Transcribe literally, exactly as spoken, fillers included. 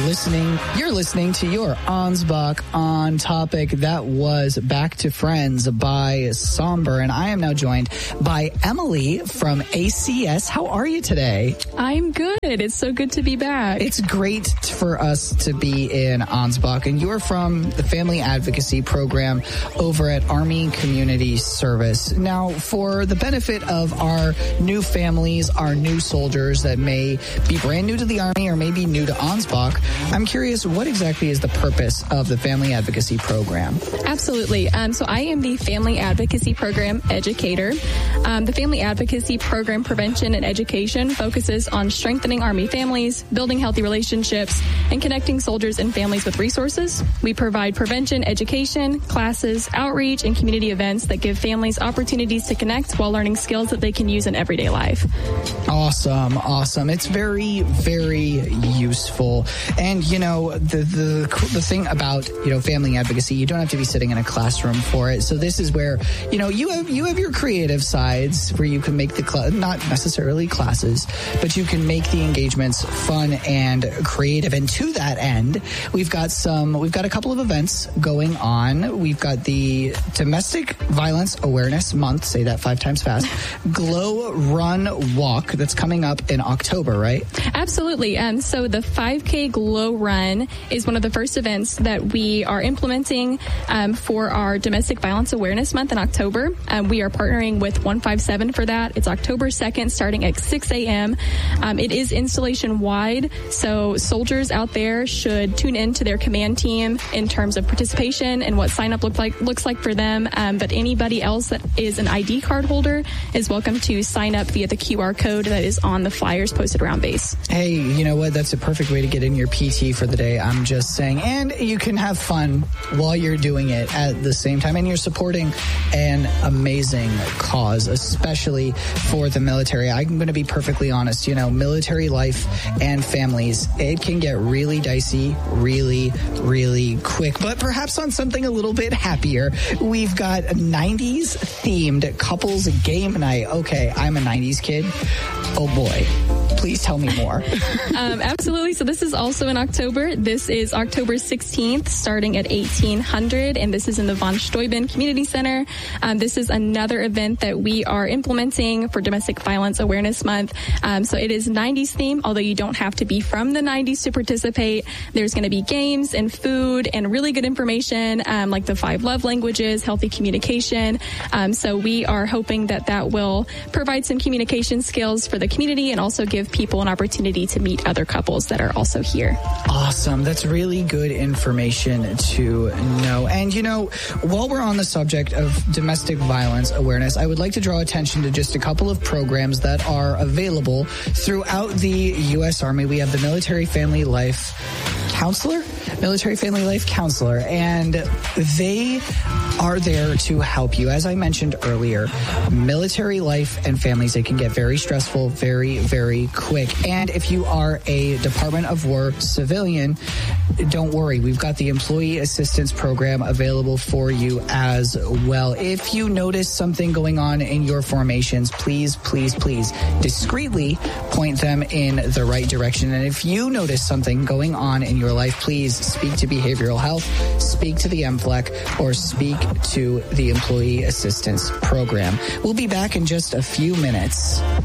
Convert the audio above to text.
listening. You're listening to your Ansbach on Topic. That was Back to Friends by Somber. And I am now joined by Emily from A C S. How are you today? I'm good. It's so good to be back. It's great for us to be in Ansbach. And you're from the Family Advocacy Program over at Army Community Service. Now, for the benefit of our new families, our new soldiers that may be brand new to the Army or maybe new to Ansbach, I'm curious, what exactly is the purpose of the Family Advocacy Program? Absolutely. Um, so I am the Family Advocacy Program educator. Um, the Family Advocacy Program prevention and education focuses on strengthening Army families, building healthy relationships, and connecting soldiers and families with resources. We provide prevention, education, classes, outreach, and community events that give families opportunities to connect while learning skills that they can use in everyday life. Awesome, awesome. It's very, very useful. And, you know, the, the the thing about, you know, family advocacy, you don't have to be sitting in a classroom for it. So this is where, you know, you have you have your creative sides where you can make the, cl- not necessarily classes, but you can make the engagements fun and creative. And to that end, we've got some, we've got a couple of events going on. We've got the Domestic Violence Awareness Month, say that five times fast, Glow Run Walk that's coming up in October, right? Absolutely. Um, so the five K Glow Run is one of the first events that we are implementing um, for our Domestic Violence Awareness Month in October. Um, we are partnering with one five seven for that. It's October second, starting at six a.m. Um, it is installation wide, so soldiers out there should tune in to their command team in terms of participation and what sign up look like, looks like for them. Um, but anybody else that is an I D card holder is welcome to sign up via the Q R code that is on the flyers posted around base. Hey, you know what? That's a perfect way to get in your P T for the day. I'm just saying. And you can have fun while you're doing it at the same time. And you're supporting an amazing cause, especially for the military. I'm going to be perfectly honest. You know, military life and families, it can get really dicey, really, really quick. But perhaps on something a little bit happier, we've got a nineties themed couples game night. Okay, I'm a nineties kid. Oh boy. Please tell me more. um, absolutely. So this is also in October. This is October sixteenth, starting at eighteen hundred, and this is in the Von Steuben Community Center. Um, this is another event that we are implementing for Domestic Violence Awareness Month. Um, so it is nineties theme, although you don't have to be from the nineties to participate. There's going to be games and food and really good information, um, like the five love languages, healthy communication. Um, so we are hoping that that will provide some communication skills for the community and also give people an opportunity to meet other couples that are also here. Awesome. That's really good information to know. And, you know, while we're on the subject of domestic violence awareness, I would like to draw attention to just a couple of programs that are available throughout the U S Army. We have the Military Family Life Counselor, Military Family Life Counselor, and they are there to help you. As I mentioned earlier, military life and families, they can get very stressful, very, very quick. And if you are a Department of War civilian, don't worry. We've got the Employee Assistance Program available for you as well. If you notice something going on in your formations, please, please, please discreetly point them in the right direction. And if you notice something going on in your life, please speak to behavioral health, speak to the M F L E C, or speak to the Employee Assistance Program. We'll be back in just a few minutes.